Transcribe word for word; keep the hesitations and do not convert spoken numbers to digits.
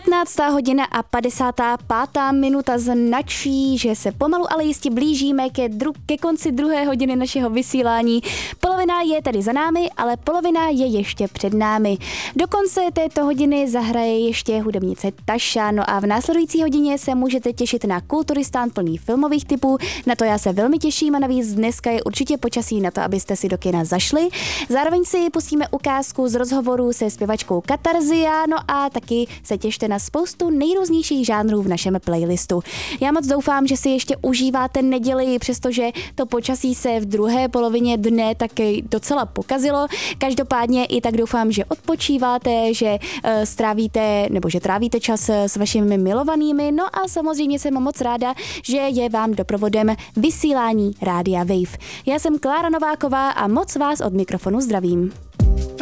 patnáctá hodina a padesátá pátá minuta značí, že se pomalu ale jistě blížíme ke, dru- ke konci druhé hodiny našeho vysílání. Polovina je tady za námi, ale polovina je ještě před námi. Do konce této hodiny zahraje ještě hudebnice Taša, no a v následující hodině se můžete těšit na Kulturistán plný filmových typů. Na to já se velmi těším a navíc dneska je určitě počasí na to, abyste si do kina zašli. Zároveň si pustíme ukázku z rozhovoru se zpěvačkou Katarzia, no a taky se těšte na spoustu nejrůznějších žánrů v našem playlistu. Já moc doufám, že si ještě užíváte neděli, přestože to počasí se v druhé polovině dne taky docela pokazilo. Každopádně i tak doufám, že odpočíváte, že uh, strávíte nebo že trávíte čas s vašimi milovanými. No a samozřejmě jsem moc ráda, že je vám doprovodem vysílání Rádia Wave. Já jsem Klára Nováková a moc vás od mikrofonu zdravím.